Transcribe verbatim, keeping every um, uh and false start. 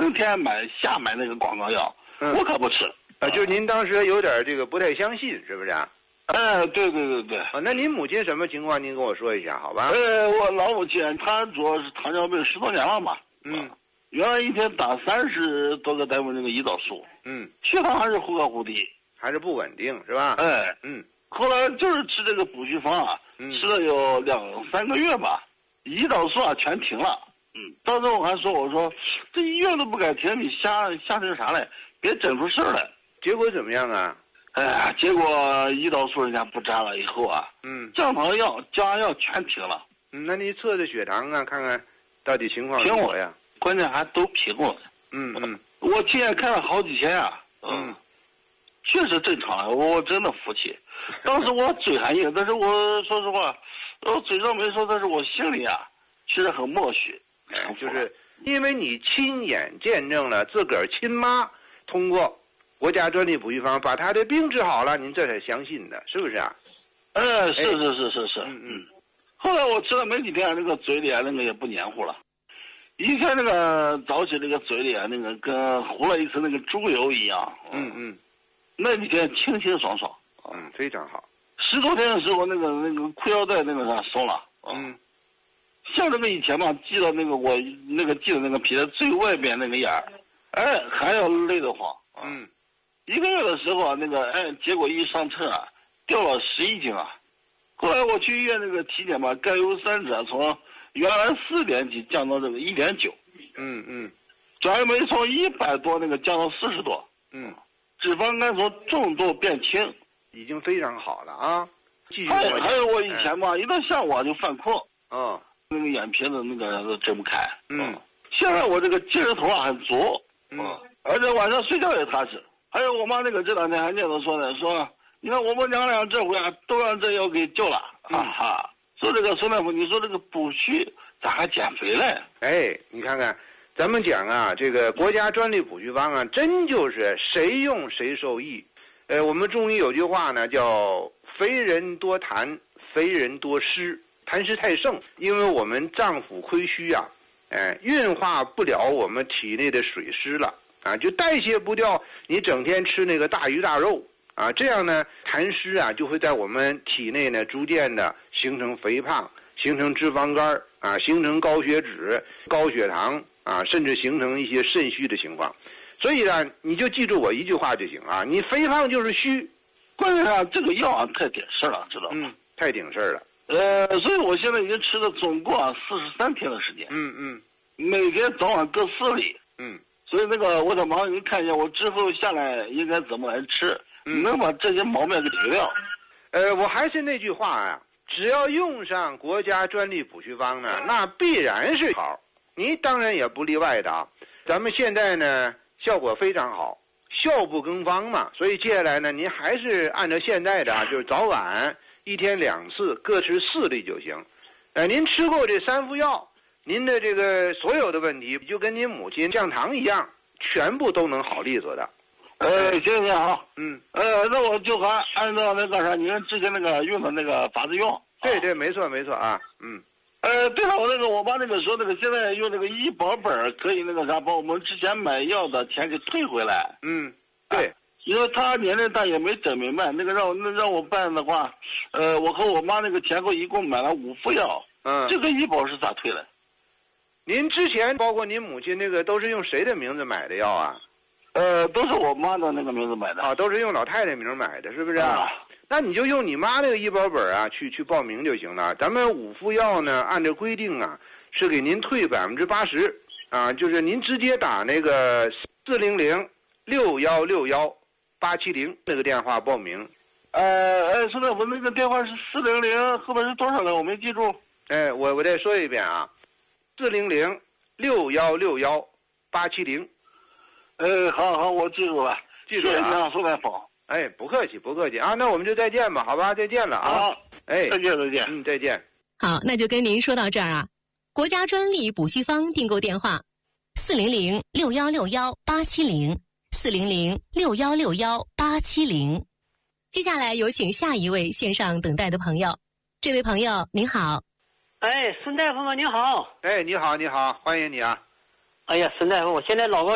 成天买瞎买那个广告药，嗯、我可不吃。 啊，就是您当时有点这个不太相信，是不是啊？ 哎，对对对对。 啊，那您母亲什么情况？您跟我说一下，好吧？ 呃，我老母亲她主要是糖尿病十多年了嘛。 嗯。 原来一天打三十多个单位那个胰岛素。 嗯。 血糖还是忽高忽低， 还是不稳定，是吧？ 哎。 嗯。 后来就是吃这个补虚方啊，嗯、吃了有两三个月吧，胰岛素啊全停了。嗯。当时我还说，我说这医院都不敢停，你瞎瞎成啥嘞？别整出事儿来。 结果怎么样啊？ 哎呀，结果胰岛素人家不沾了以后啊，嗯，降糖药、降压药全停了。 嗯，那你测测血糖啊，看看到底情况如何呀？ 关键还都平了。 嗯嗯， 我亲眼看了好几天啊，嗯，确实正常了，我真的服气。当时我嘴还硬，但是我说实话，我嘴上没说，但是我心里啊，其实很默许。 哎，就是因为你亲眼见证了自个儿亲妈通过国家专利补虚方把他的病治好了，您这才相信的，是不是啊？ 哎，是是是是是，嗯嗯。后来我吃了没几天，那个嘴里啊，那个也不黏糊了。一天那个早起那个嘴里啊，那个跟糊了一层那个猪油一样。 嗯嗯。 那几天清清爽爽。 嗯，非常好。 十多天的时候，那个那个裤腰带那个啥松了。 嗯。 像这个以前嘛，系到那个我那个系的那个皮的最外边那个眼儿，哎，还要累得慌。 嗯。 一个月的时候啊，那个哎，结果一上称啊，掉了十一斤啊。后来我去医院那个体检嘛，甘油三酯从原来四点几降到这个一点九。 嗯嗯。 转氨酶从一百多那个降到四十多。 嗯。 脂肪肝从重度变轻， 已经非常好了啊。继续。 还有还有我以前嘛，哎、一到下午啊就犯困。 嗯。 那个眼皮子那个都睁不开。 嗯。 现在我这个精神头啊很足。 嗯。 而且晚上睡觉也踏实。还有我妈那个这两天还念叨说呢，说你看我们娘俩这回啊都让这药给救了，哈、嗯、哈。说这个孙大夫，你说这个补虚咋还减肥嘞？ 哎，你看看，咱们讲啊，这个国家专利补虚方啊，真就是谁用谁受益。呃，我们中医有句话呢，叫肥人多痰，肥人多湿，痰湿太盛，因为我们脏腑亏虚啊，哎，运化不了我们体内的水湿了。啊，就代谢不掉你整天吃那个大鱼大肉啊，这样呢，痰湿啊就会在我们体内呢逐渐的形成肥胖，形成脂肪肝啊，形成高血脂、高血糖啊，甚至形成一些肾虚的情况。所以呢，你就记住我一句话就行啊，你肥胖就是虚， 关键啊这个药啊太顶事了，知道吗？ 嗯，太顶事了。 呃，所以我现在已经吃了总共啊四十三天的时间。 嗯嗯， 每天早晚各四粒。 嗯。 所以那个我想麻烦您看一下，我之后下来应该怎么来吃，嗯、能把这些毛病给解掉。 呃，我还是那句话啊，只要用上国家专利补虚方呢，那必然是好。你当然也不例外的啊。咱们现在呢效果非常好，效不更方嘛，所以接下来呢，您还是按照现在的啊，就是早晚一天两次，各吃四粒就行。呃，您吃够这三副药。您的这个所有的问题，就跟您母亲降糖一样，全部都能好利索的。 呃，行行好， 嗯， 呃，那我就还按照那个啥，您之前那个用的那个法子用。 对对，没错没错啊，嗯。 呃，对了，我那个我妈那个说那个现在用那个医保本可以那个啥，把我们之前买药的钱给退回来。 嗯，对。啊， 因为他年龄大也没整明白，那个让我那让我办的话，呃，我和我妈那个前后一共买了五副药。嗯，这个医保是咋退的？ 您之前包括您母亲那个都是用谁的名字买的药啊？ 呃，都是我妈的那个名字买的。 啊，都是用老太太名买的，是不是？啊，那你就用你妈那个医保本啊，去去报名就行了。咱们五副药呢，按照规定啊，是给您退百分之八十啊，就是您直接打那个四零零六幺六幺八七零那个电话报名。 呃，哎，孙大夫，那个电话是四零零后边是多少来？我没记住。 哎，我我再说一遍啊。四零零六幺六幺八七零， 呃，好好，我记住了， 记住了啊， 孙大夫。 哎，不客气，不客气啊，那我们就再见吧，好吧，再见了啊。 好， 哎， 再见，再见， 嗯，再见。 好，那就跟您说到这儿啊。国家专利补虚方订购电话：四零零六幺六幺八七零，四零零六幺六幺八七零。接下来有请下一位线上等待的朋友。这位朋友您好。 哎，孙大夫吗？你好。 哎，你好，你好，欢迎你啊。 哎呀，孙大夫，我现在老高